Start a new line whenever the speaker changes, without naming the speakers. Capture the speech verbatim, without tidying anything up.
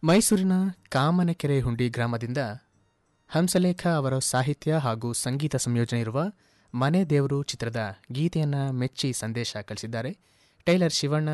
ಮೈಸೂರಿನ ಕಾಮನಕೆರೆ ಹುಂಡಿ ಗ್ರಾಮದಿಂದ ಹಂಸಲೇಖ ಅವರ ಸಾಹಿತ್ಯ ಹಾಗೂ ಸಂಗೀತ ಸಂಯೋಜನೆ ಇರುವ ಮನೆ ದೇವರು ಚಿತ್ರದ ಗೀತೆಯನ್ನು ಮೆಚ್ಚಿ ಸಂದೇಶ ಕಳಿಸಿದ್ದಾರೆ. ಟೈಲರ್ ಶಿವಣ್ಣ